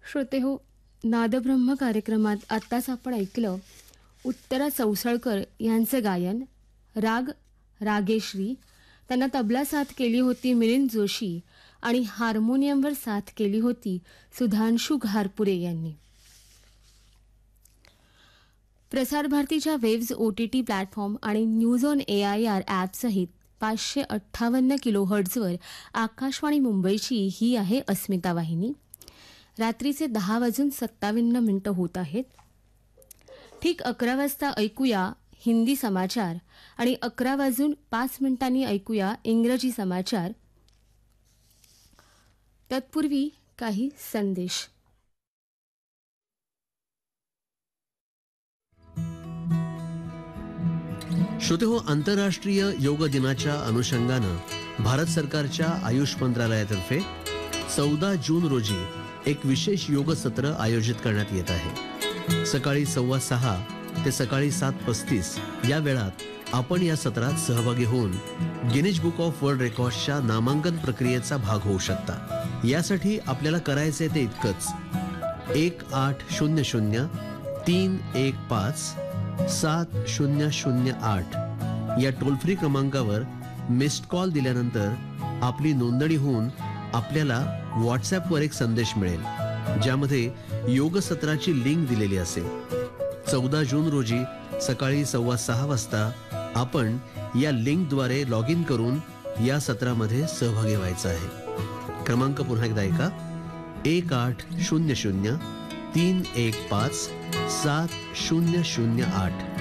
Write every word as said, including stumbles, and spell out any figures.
श्रोते हो, नादब्रह्म कार्यक्रमात आत्ताच आपण ऐकलं उत्तरा चौसळकर यांचं गायन. राग रागेश्री. त्यांना तबला साथ केली होती मिलिंद जोशी आणि हार्मोनियमवर साथ केली होती सुधांशू घारपुरे यांनी. प्रसार भारतीच्या waves O T T platform आणि news on A I R ॲपसहित पाचशे अठ्ठावन्न किलोहर्ट्झवर आकाशवाणी मुंबईची ही आहे अस्मिता वाहिनी. रात्रीचे दहा वाजून सत्तावन्न मिनिटं होत आहेत. ठीक अकरा वाजता ऐकूया हिंदी समाचार आणि अकरा वाजून पाच मिनिटांनी ऐकूया इंग्रजी समाचार. तत्पूर्वी काही संदेश. श्रोते हो, आंतरराष्ट्रीय योग दिनाच्या अनुषंगानं भारत सरकारच्या आयुष मंत्रालयातर्फे चौदा जून रोजी एक विशेष योग सत्र आयोजित करण्यात येत आहे. सकाळी सव्वा सहा ते सकाळी सात पस्तीस या वेळात आपण या सत्रात सहभागी होऊन गिनीज बुक ऑफ वर्ल्ड रेकॉर्ड्सच्या नामांकन प्रक्रियेचा भाग होऊ शकता. यासाठी आपल्याला करायचे ते इतकंच. एक आठ शून्य शून्य तीन एक पाच सात शून्य शून्य आठ या टोल फ्री क्रमांकावर मिस्ड कॉल दिल्यानंतर आपली नोंदणी होऊन आपल्याला व्हॉट्सॲपवर एक संदेश मिळेल ज्यामध्ये योग सत्राची लिंक दिलेली असेल. चौदा जून रोजी सकाळी सव्वा सहा वाजता आपण या लिंकद्वारे लॉग इन करून या सत्रामध्ये सहभागी व्हायचं आहे. क्रमांक पुन्हा एकदा ऐका. एक आठ शून्य शून्य तीन एक पाच सात शून्य शून्य आठ